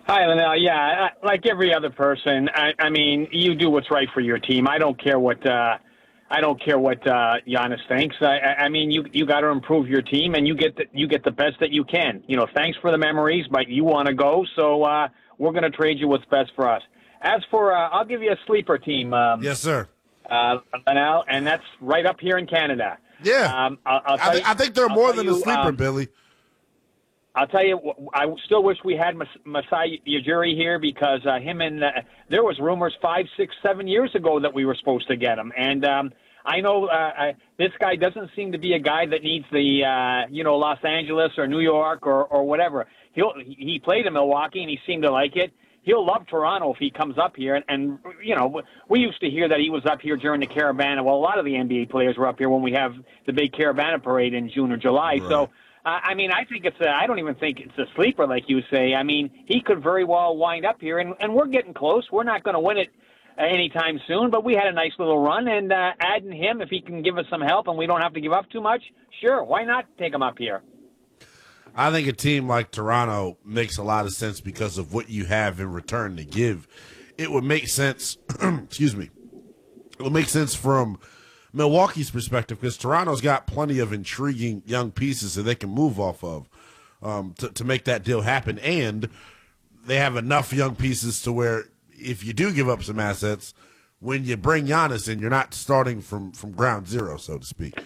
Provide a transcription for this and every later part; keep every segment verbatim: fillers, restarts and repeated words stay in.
Hi, Linnell. Yeah, I- like every other person, I, I mean, you do what's right for your team. I don't care what uh, I don't care what uh, Giannis thinks. I, I I mean, you you got to improve your team, and you get the, you get the best that you can. You know, thanks for the memories, but you want to go, so uh, we're going to trade you what's best for us. As for, uh, I'll give you a sleeper team, um, Yes, sir. uh, Linnell, and that's right up here in Canada. Yeah. Um, I'll, I'll I, tell th- you, I think they're I'll more tell than a you, sleeper, um, Billy. I'll tell you, I still wish we had Mas- Masai Ujiri here because uh, him and uh, there was rumors five, six, seven years ago that we were supposed to get him. And um, I know uh, I, this guy doesn't seem to be a guy that needs the uh, you know Los Angeles or New York or or whatever. He'll he played in Milwaukee and he seemed to like it. He'll love Toronto if he comes up here. And, and you know, we used to hear that he was up here during the Caravana. Well, a lot of the N B A players were up here when we have the big Caravana parade in June or July. Right. So. Uh, I mean, I think it's a, I don't even think it's a sleeper, like you say. I mean, he could very well wind up here, and, and we're getting close. We're not going to win it anytime soon, but we had a nice little run, and uh, adding him, if he can give us some help and we don't have to give up too much, sure, why not take him up here? I think a team like Toronto makes a lot of sense because of what you have in return to give. It would make sense, excuse me, it would make sense from Milwaukee's perspective because Toronto's got plenty of intriguing young pieces that they can move off of um, to, to make that deal happen. And they have enough young pieces to where if you do give up some assets, when you bring Giannis in, you're not starting from, from ground zero, so to speak.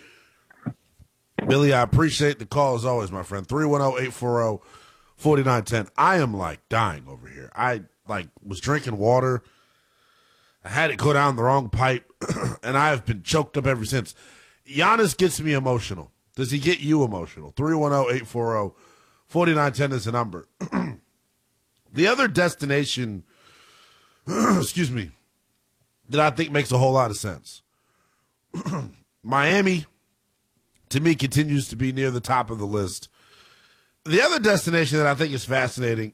Billy, I appreciate the call as always, my friend. three one zero, eight four zero, four nine one zero. I am like dying over here. I like was drinking water. I had it go down the wrong pipe, and I have been choked up ever since. Giannis gets me emotional. Does he get you emotional? three one zero, eight four zero, four nine one zero is the number. The other destination, excuse me, that I think makes a whole lot of sense. Miami, to me, continues to be near the top of the list. The other destination that I think is fascinating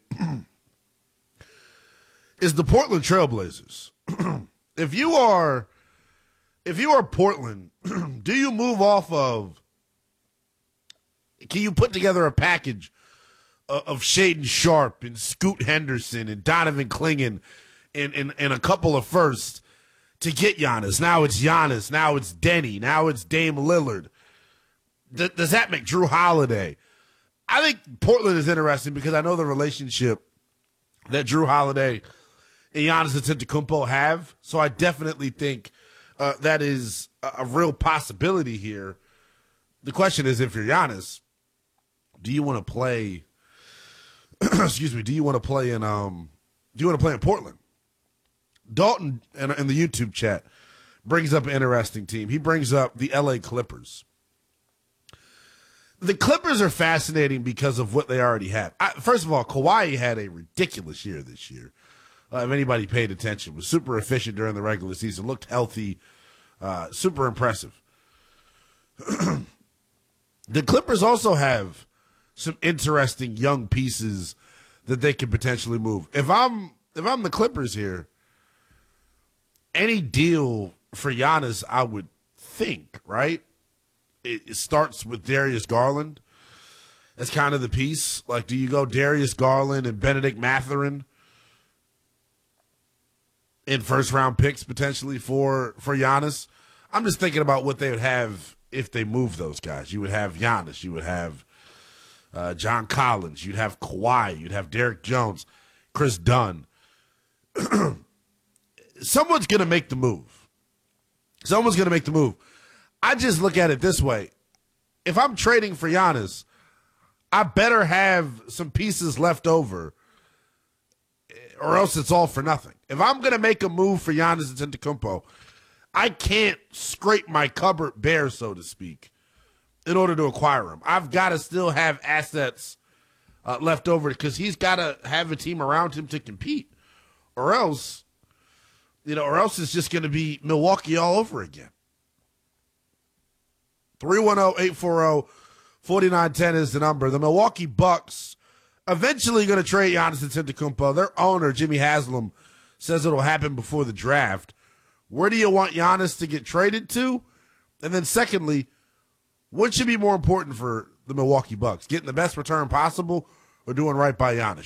is the Portland Trailblazers. If you are if you are Portland, do you move off of can you put together a package of, of Shaden Sharp and Scoot Henderson and Donovan Clingan and, and, and a couple of firsts to get Giannis? Now it's Giannis. Now it's Denny. Now it's Dame Lillard. D- does that make Drew Holiday? I think Portland is interesting because I know the relationship that Drew Holiday and Giannis Antetokounmpo have, so I definitely think uh, that is a, a real possibility here. The question is, if you're Giannis, do you want to play? excuse me. Do you want to play in? Um, do you want to play in Portland? Dalton in, in the YouTube chat brings up an interesting team. He brings up the L A Clippers. The Clippers are fascinating because of what they already have. I, first of all, Kawhi had a ridiculous year this year. Uh, if anybody paid attention, was super efficient during the regular season, looked healthy, uh, super impressive. The Clippers also have some interesting young pieces that they could potentially move. If I'm if I'm the Clippers here, any deal for Giannis, I would think, right? It, it starts with Darius Garland. That's kind of the piece. Like, do you go Darius Garland and Benedict Mathurin in first round picks potentially for, for Giannis? I'm just thinking about what they would have if they move those guys. You would have Giannis. You would have uh, John Collins. You'd have Kawhi. You'd have Derek Jones, Chris Dunn. Someone's going to make the move. Someone's going to make the move. I just look at it this way. If I'm trading for Giannis, I better have some pieces left over, or else it's all for nothing. If I'm going to make a move for Giannis Antetokounmpo, I can't scrape my cupboard bare, so to speak, in order to acquire him. I've got to still have assets uh, left over because he's got to have a team around him to compete, or else, you know, or else it's just going to be Milwaukee all over again. three one zero, eight four zero, four nine one zero is the number. The Milwaukee Bucks eventually going to trade Giannis Antetokounmpo. Their owner, Jimmy Haslam, says it'll happen before the draft. Where do you want Giannis to get traded to? And then secondly, what should be more important for the Milwaukee Bucks? Getting the best return possible or doing right by Giannis?